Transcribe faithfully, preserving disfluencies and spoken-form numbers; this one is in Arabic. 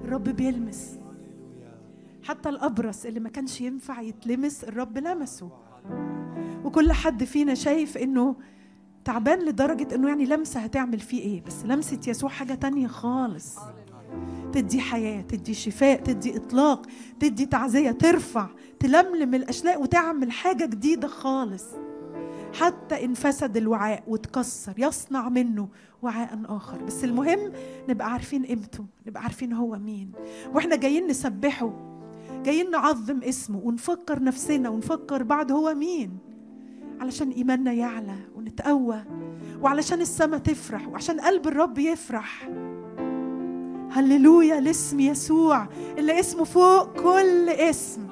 الرب بيلمس. حتى الأبرص اللي ما كانش ينفع يتلمس الرب لمسه. وكل حد فينا شايف إنه تعبان لدرجة إنه يعني لمسة هتعمل فيه إيه، بس لمسة يسوع حاجة تانية خالص، تدي حياة، تدي شفاء، تدي إطلاق، تدي تعزية، ترفع، تلملم الأشلاء وتعمل حاجة جديدة خالص. حتى إن فسد الوعاء وتكسر يصنع منه وعاء آخر. بس المهم نبقى عارفين قيمته، نبقى عارفين هو مين. وإحنا جايين نسبحه، جايين نعظم اسمه ونفكر نفسنا ونفكر بعض هو مين، علشان إيماننا يعلى ونتقوى، وعلشان السماء تفرح، وعشان قلب الرب يفرح. هللويا لاسم يسوع اللي اسمه فوق كل اسم.